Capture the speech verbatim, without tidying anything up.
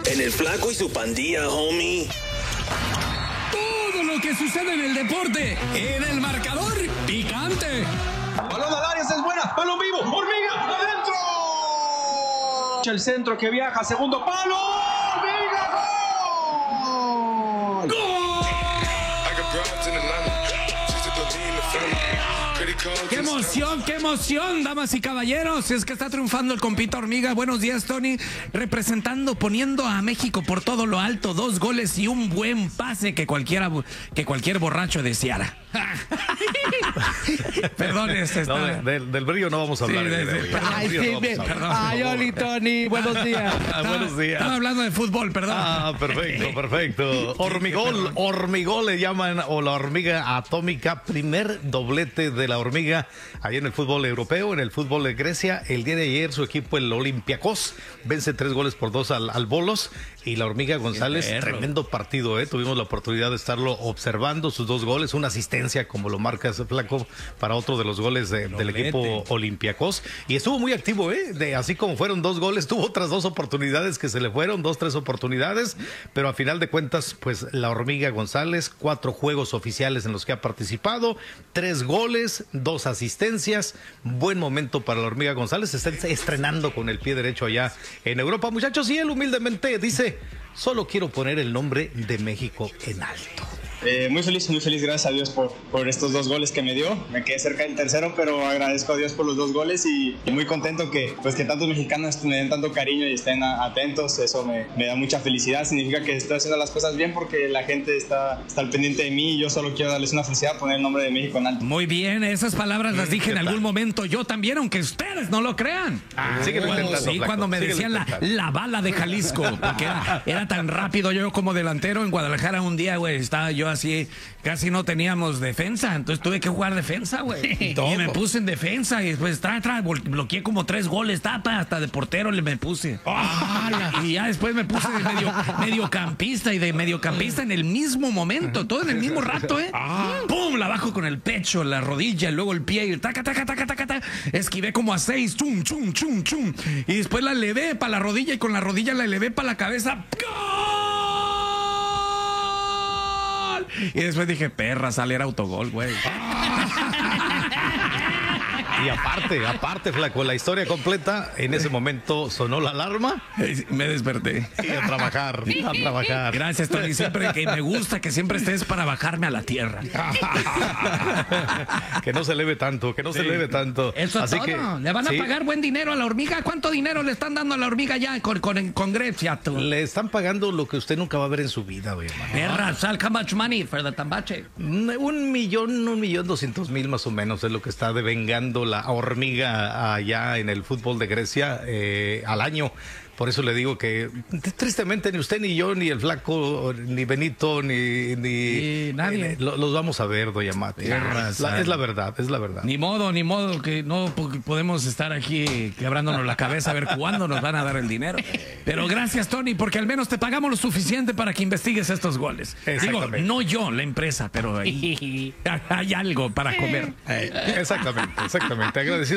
En el Flaco y su pandilla, homie. Todo lo que sucede en el deporte, en el marcador picante. Balón al área, es buena, balón vivo, hormiga, adentro. El centro que viaja, segundo palo, hormiga, gol. ¡Gol! ¡Qué emoción, qué emoción, damas y caballeros! Es que está triunfando el compita Hormiga. Buenos días, Tony. Representando, poniendo a México por todo lo alto. Dos goles y un buen pase que cualquiera, que cualquier borracho deseara. Perdón, este está... no, de, de, del brillo no vamos a hablar. Sí, de, de, perdón, Ay, sí, no me... perdón, Ay, Oli, Tony, buenos días. Ah, buenos días. Estaba hablando de fútbol, perdón. Ah, perfecto, perfecto. Hormigol, hormigol le llaman, o la hormiga atómica. Primer doblete de la hormiga ahí en el fútbol europeo, en el fútbol de Grecia. El día de ayer su equipo, el Olympiacos, vence tres goles por dos al, al Bolos. Y la hormiga González, tremendo partido, ¿eh? Tuvimos la oportunidad de estarlo observando, sus dos goles, una asistencia, como lo marcas, Flaco, para otro de los goles de, del equipo Olympiacos. Y estuvo muy activo, ¿eh? De, así como fueron dos goles, tuvo otras dos oportunidades que se le fueron, dos, tres oportunidades, pero a final de cuentas, pues la hormiga González, cuatro juegos oficiales en los que ha participado, tres goles, dos asistencias, buen momento para la hormiga González, se está estrenando con el pie derecho allá en Europa, muchachos, y él humildemente dice: solo quiero poner el nombre de México en alto. Eh, muy feliz, muy feliz, gracias a Dios por, por estos dos goles que me dio. Me quedé cerca del tercero, pero agradezco a Dios por los dos goles y, y muy contento que, pues, que tantos mexicanos me den tanto cariño y estén a, atentos. Eso me, me da mucha felicidad. Significa que estoy haciendo las cosas bien porque la gente está, está al pendiente de mí y yo solo quiero darles una felicidad, poner el nombre de México en alto. Muy bien, esas palabras las dije en algún momento yo también, aunque ustedes no lo crean. Ah, síguelo cuando, intentando, sí, Flaco, cuando me síguelo decían la, la bala de Jalisco, porque era, era tan rápido yo como delantero. En Guadalajara un día, güey, estaba yo así, casi no teníamos defensa, entonces tuve que jugar defensa, güey. Y me puse en defensa y después tra, tra, bloqueé como tres goles, tapa, hasta de portero le me puse. Y ya después me puse de medio, mediocampista y de mediocampista en el mismo momento, todo en el mismo rato, ¿eh? ¡Pum! La bajo con el pecho, la rodilla, luego el pie y taca, taca, taca, taca, taca. Esquivé como a seis, chum, chum, chum, chum. Y después la elevé para la rodilla y con la rodilla la elevé para la cabeza. ¡Gol! Y después dije, perra, sale era autogol, güey. Y aparte, aparte, Flaco, la historia completa, en ese momento sonó la alarma. Me desperté. Y a trabajar, a trabajar. Gracias, Tony. Siempre que me gusta que siempre estés para bajarme a la tierra. Que no se eleve tanto, que no sí. se eleve tanto. Eso es Así todo. Que, le van a sí. pagar buen dinero a la hormiga. ¿Cuánto dinero le están dando a la hormiga ya con, con, con Grecia? Tú? Le están pagando lo que usted nunca va a ver en su vida, güey. Perra, sal, how much money for the tambache? Un millón, un millón doscientos mil más o menos es lo que está devengando la hormiga allá en el fútbol de Grecia eh, al año. Por eso le digo que tristemente ni usted ni yo ni el Flaco ni Benito ni, ni sí, nadie eh, lo, los vamos a ver, doña Mati. La, es la verdad, es la verdad. Ni modo, ni modo que no podemos estar aquí quebrándonos la cabeza a ver cuándo nos van a dar el dinero. Pero gracias, Tony, porque al menos te pagamos lo suficiente para que investigues estos goles. Digo, no yo, la empresa, pero ahí hay algo para comer. Eh, exactamente, exactamente. Agradecido.